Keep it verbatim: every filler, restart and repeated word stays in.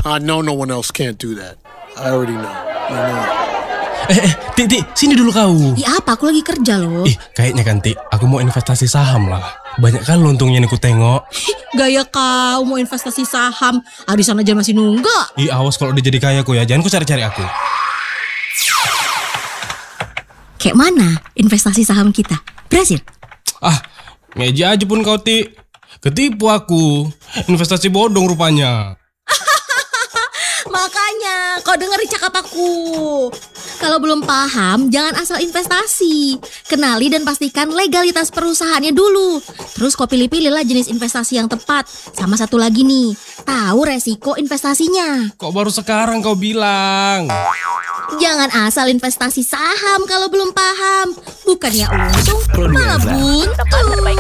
I know no one else can't do that. I already know. I know. Eh, eh, Ti, Ti, sini dulu kau. Ih apa, aku lagi kerja loh. Ih, kayaknya kan Ti, aku mau investasi saham lah. Banyak kan untungnya nih ku tengok. Gaya kau mau investasi saham. Arisan aja masih nunggak. Ih, awas kalau udah jadi kaya ku ya, jangan ku cari-cari aku. Kayak mana investasi saham kita? Berhasil? Ah, ngeja aja pun kau Ti. Ketipu aku. Investasi bodong rupanya. Makanya kau dengerin cakap aku. Kalau belum paham, jangan asal investasi. Kenali dan pastikan legalitas perusahaannya dulu. Terus kau pilih-pilih lah jenis investasi yang tepat. Sama satu lagi nih, tahu resiko investasinya. Kok baru sekarang kau bilang? Jangan asal investasi saham kalau belum paham. Bukannya untung, malah buntu.